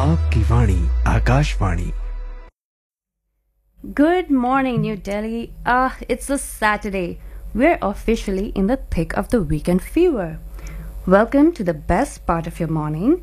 आपकी वाणी Akashvani. Good morning, New Delhi. It's a Saturday. We're officially in the thick of the weekend fever. Welcome to the best part of your morning.